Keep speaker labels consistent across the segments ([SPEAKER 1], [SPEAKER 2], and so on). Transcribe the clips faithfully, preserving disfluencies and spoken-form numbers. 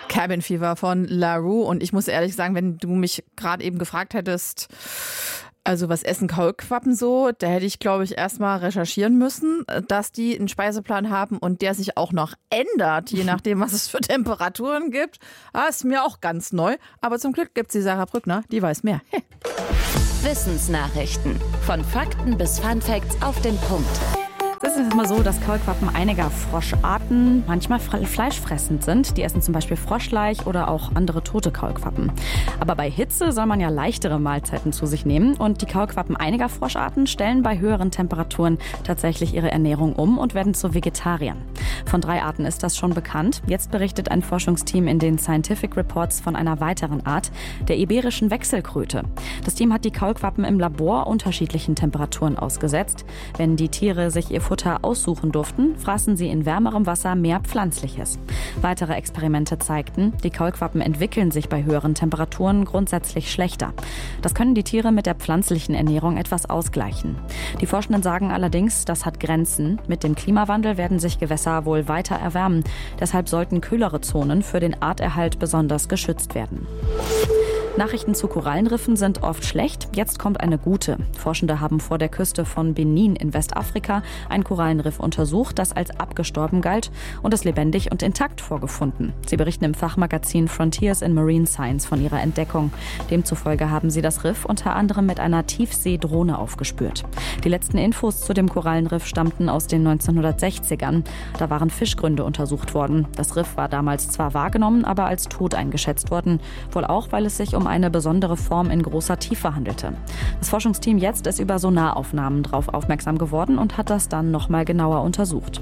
[SPEAKER 1] Cabin Fever von LaRue. Und ich muss ehrlich sagen, wenn du mich gerade eben gefragt hättest, also was essen Kaulquappen so, da hätte ich, glaube ich, erstmal recherchieren müssen, dass die einen Speiseplan haben und der sich auch noch ändert, je nachdem, was es für Temperaturen gibt. Das ist mir auch ganz neu. Aber zum Glück gibt es die Sarah Brückner, die weiß mehr.
[SPEAKER 2] Wissensnachrichten. Von Fakten bis Funfacts auf den Punkt.
[SPEAKER 3] Es ist mal so, dass Kaulquappen einiger Froscharten manchmal fleischfressend sind. Die essen zum Beispiel Froschlaich oder auch andere tote Kaulquappen. Aber bei Hitze soll man ja leichtere Mahlzeiten zu sich nehmen. Und die Kaulquappen einiger Froscharten stellen bei höheren Temperaturen tatsächlich ihre Ernährung um und werden zu Vegetariern. Von drei Arten ist das schon bekannt. Jetzt berichtet ein Forschungsteam in den Scientific Reports von einer weiteren Art, der iberischen Wechselkröte. Das Team hat die Kaulquappen im Labor unterschiedlichen Temperaturen ausgesetzt. Wenn die Tiere sich ihr Futter aussuchen durften, fraßen sie in wärmerem Wasser mehr Pflanzliches. Weitere Experimente zeigten, die Kaulquappen entwickeln sich bei höheren Temperaturen grundsätzlich schlechter. Das können die Tiere mit der pflanzlichen Ernährung etwas ausgleichen. Die Forschenden sagen allerdings, das hat Grenzen. Mit dem Klimawandel werden sich Gewässer wohl weiter erwärmen. Deshalb sollten kühlere Zonen für den Arterhalt besonders geschützt werden. Nachrichten zu Korallenriffen sind oft schlecht. Jetzt kommt eine gute. Forschende haben vor der Küste von Benin in Westafrika ein Korallenriff untersucht, das als abgestorben galt und es lebendig und intakt vorgefunden. Sie berichten im Fachmagazin Frontiers in Marine Science von ihrer Entdeckung. Demzufolge haben sie das Riff unter anderem mit einer Tiefseedrohne aufgespürt. Die letzten Infos zu dem Korallenriff stammten aus den neunzehnhundertsechzigern. Da waren Fischgründe untersucht worden. Das Riff war damals zwar wahrgenommen, aber als tot eingeschätzt worden. Wohl auch, weil es sich um eine besondere Form in großer Tiefe handelte. Das Forschungsteam jetzt ist über Sonaraufnahmen darauf aufmerksam geworden und hat das dann nochmal genauer untersucht.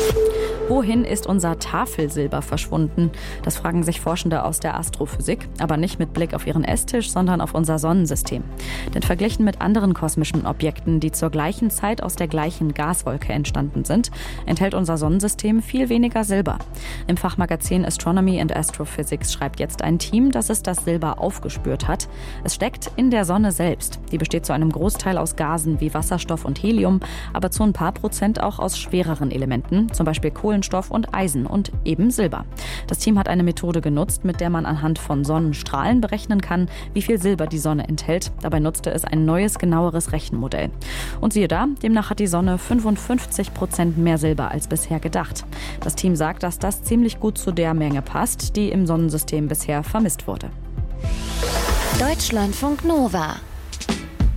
[SPEAKER 3] Wohin ist unser Tafelsilber verschwunden? Das fragen sich Forschende aus der Astrophysik, aber nicht mit Blick auf ihren Esstisch, sondern auf unser Sonnensystem. Denn verglichen mit anderen kosmischen Objekten, die zur gleichen Zeit aus der gleichen Gaswolke entstanden sind, enthält unser Sonnensystem viel weniger Silber. Im Fachmagazin Astronomy and Astrophysics schreibt jetzt ein Team, dass es das Silber aufgespürt hat. Es steckt in der Sonne selbst. Die besteht zu einem Großteil aus Gasen wie Wasserstoff und Helium, aber zu ein paar Prozent auch aus schwereren Elementen, zum Beispiel Kohlenstoff und Eisen und eben Silber. Das Team hat eine Methode genutzt, mit der man anhand von Sonnenstrahlen berechnen kann, wie viel Silber die Sonne enthält. Dabei nutzte es ein neues, genaueres Rechenmodell. Und siehe da, demnach hat die Sonne fünfundfünfzig Prozent mehr Silber als bisher gedacht. Das Team sagt, dass das ziemlich gut zu der Menge passt, die im Sonnensystem bisher vermisst wurde.
[SPEAKER 2] Deutschlandfunk Nova